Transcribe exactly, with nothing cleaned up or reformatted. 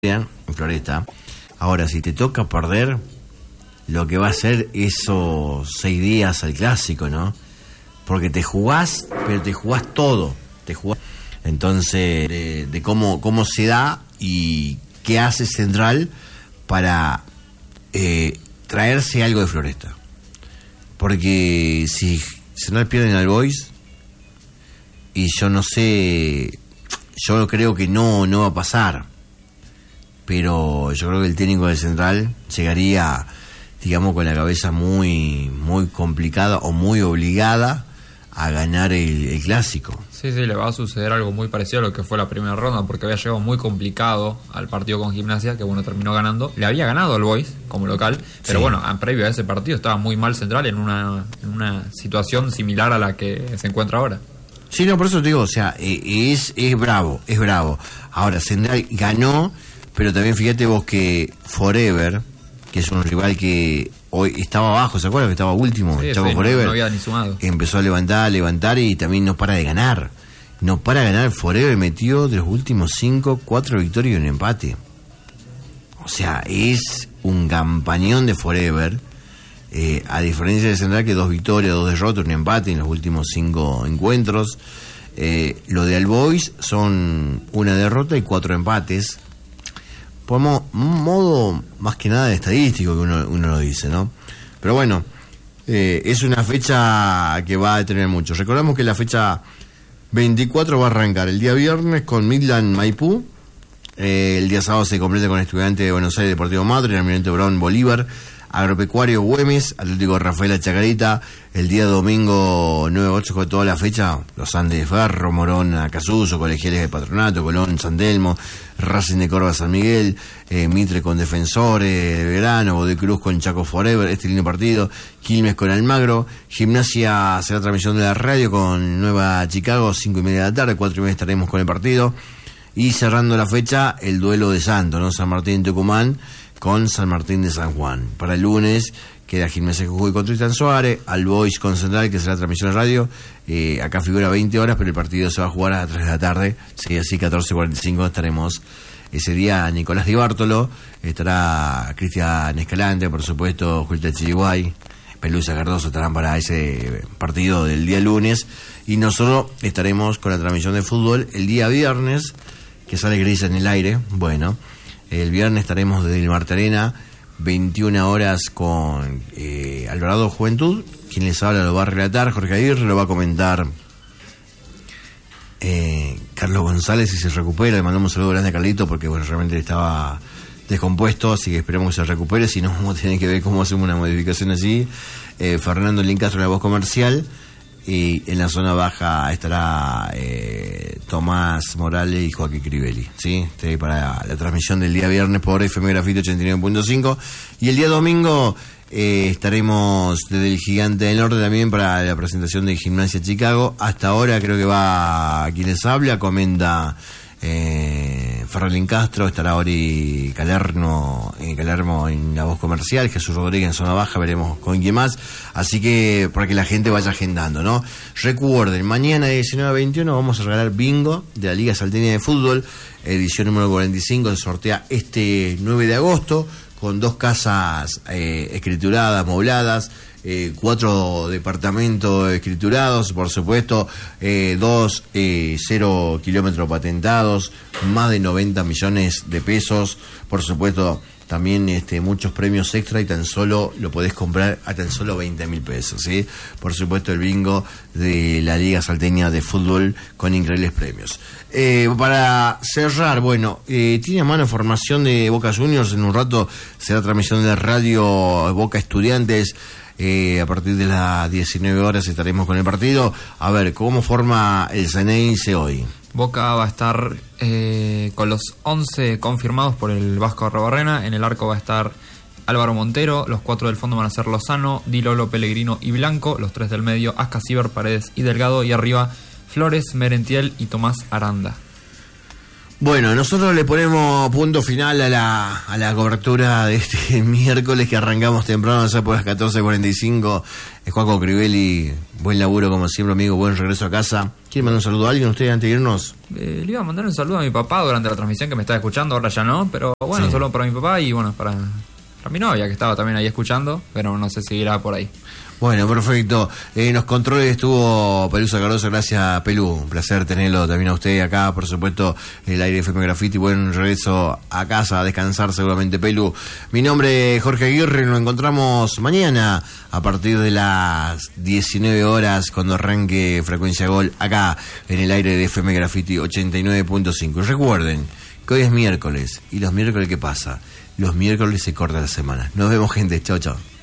en Floresta. Ahora, si te toca perder, lo que va a ser esos seis días al clásico, ¿no? Porque te jugás, pero te jugás todo. Te jugás. Entonces, de, de cómo, cómo se da y qué hace Central para eh, traerse algo de Floresta. Porque si Central pierden al Boys, y yo no sé, yo creo que no, no va a pasar. Pero yo creo que el técnico del Central llegaría, digamos, con la cabeza muy muy complicada o muy obligada a ganar el, el clásico. Sí, sí, le va a suceder algo muy parecido a lo que fue la primera ronda, porque había llegado muy complicado al partido con Gimnasia, que bueno, terminó ganando. Le había ganado al Boys como local, pero sí. Bueno, previo a ese partido estaba muy mal Central en una, en una situación similar a la que se encuentra ahora. Sí, no, por eso te digo, o sea, es, es bravo, es bravo. Ahora, Central ganó, pero también fíjate vos que Forever, que es un rival que hoy estaba abajo, ¿se acuerdan que estaba último? Sí, Chaco sí, Forever, no, no había ni sumado. Empezó a levantar, a levantar y también no para de ganar. No para de ganar. Forever metió de los últimos cinco, cuatro victorias y un empate. O sea, es un campañón de Forever, eh, a diferencia de Central, que dos victorias, dos derrotas, un empate en los últimos cinco encuentros. Eh, lo de All Boys son una derrota y cuatro empates. Por mo- modo más que nada de estadístico que uno, uno lo dice, ¿no? Pero bueno, eh, es una fecha que va a detener mucho. Recordamos que la fecha veinticuatro va a arrancar el día viernes con Midland Maipú. Eh, el día sábado se completa con Estudiantes de Buenos Aires, Deportivo Madrid, Almirante Brown, Bolívar, Agropecuario Güemes, Atlético Rafaela Chacarita. El día domingo nueve ocho con toda la fecha, los Andes de Ferro, Morón, Acasuso, Colegiales de Patronato, Colón, San Telmo, Racing de Córdoba, San Miguel, eh, Mitre con Defensores de Verano, Godecruz con Chaco Forever, este lindo partido, Quilmes con Almagro, Gimnasia será transmisión de la radio con Nueva Chicago, cinco y media de la tarde, cuatro y media estaremos con el partido, y cerrando la fecha, el duelo de Santos, ¿no? San Martín Tucumán con San Martín de San Juan. Para el lunes queda Gimnasia Jujuy con Tristan Suárez, All Boys con Central, que será transmisión de radio. Eh, acá figura veinte horas, pero el partido se va a jugar a las tres de la tarde. Sí, así catorce cuarenta y cinco estaremos ese día. Nicolás Di Bartolo, estará Cristian Escalante, por supuesto, Julieta Chiriguay, Pelusa Cardoso estarán para ese partido del día lunes. Y nosotros estaremos con la transmisión de fútbol el día viernes, que sale gris en el aire. Bueno, el viernes estaremos desde el Marte Arena, veintiuna horas con eh, Alvarado Juventud. Quien les habla lo va a relatar, Jorge Aguirre, lo va a comentar eh, Carlos González, si se recupera. Le mandamos un saludo grande a Carlito, porque bueno, realmente estaba descompuesto, así que esperemos que se recupere, si no vamos a tener que ver cómo hacemos una modificación así. eh, Fernando Lincastro, la voz comercial. Y en la zona baja estará eh, Tomás Morales y Joaquín Crivelli, ¿sí? Este, para la transmisión del día viernes por F M Grafito ochenta y nueve punto cinco. Y el día domingo eh, estaremos desde el Gigante del Norte también para la presentación de Gimnasia Chicago. Hasta ahora creo que va a quien les habla, comenta eh, Ferrolín Castro, estará Ori Calerno, eh, Calermo en la voz comercial, Jesús Rodríguez en zona baja, veremos con quién más, así que para que la gente vaya agendando, ¿no? Recuerden, mañana de diecinueve a veintiuno vamos a regalar bingo de la Liga Salteña de Fútbol, edición número cuarenta y cinco, se sortea este nueve de agosto, con dos casas eh, escrituradas, mobladas, Eh, cuatro departamentos escriturados, por supuesto, eh, dos eh, cero kilómetros patentados, más de noventa millones de pesos, por supuesto, también este, muchos premios extra, y tan solo lo podés comprar a tan solo veinte mil pesos, ¿sí? Por supuesto, el bingo de la Liga Salteña de Fútbol con increíbles premios. Eh, para cerrar, bueno, eh, tiene a mano formación de Boca Juniors. En un rato será transmisión de radio Boca Estudiantes. Eh, a partir de las diecinueve horas estaremos con el partido. A ver, ¿cómo forma el Ceneice hoy? Boca va a estar eh, con los once confirmados por el Vasco Arrobarrena. En el arco va a estar Álvaro Montero. Los cuatro del fondo van a ser Lozano, Di Lolo, Pellegrino y Blanco. Los tres del medio, Ascasiber, Paredes y Delgado. Y arriba, Flores, Merentiel y Tomás Aranda. Bueno, nosotros le ponemos punto final a la, a la cobertura de este miércoles que arrancamos temprano, ya por las catorce cuarenta y cinco. Es Juaco Crivelli, buen laburo como siempre, amigo, buen regreso a casa. ¿Quiere mandar un saludo a alguien ustedes antes de irnos? Eh, le iba a mandar un saludo a mi papá durante la transmisión que me estaba escuchando, ahora ya no, pero bueno, sí. Solo para mi papá y bueno, para, para mi novia que estaba también ahí escuchando, pero no sé si irá por ahí. Bueno, perfecto. Eh, en los controles estuvo Pelusa Cardoso, gracias Pelú, un placer tenerlo también a usted acá, por supuesto, el aire de F M Graffiti, buen regreso a casa, a descansar seguramente Pelú. Mi nombre es Jorge Aguirre, nos encontramos mañana a partir de las diecinueve horas cuando arranque Frecuencia Gol acá en el aire de F M Graffiti ochenta y nueve punto cinco. Recuerden que hoy es miércoles, y los miércoles ¿qué pasa? Los miércoles se corta la semana. Nos vemos, gente, chao chao.